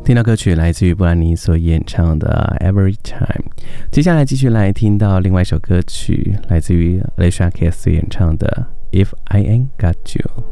听到歌曲来自于布兰妮所演唱的 Every Time。 接下来继续来听到另外一首歌曲，来自于 Alicia Keys 所演唱的 If I Ain't Got You。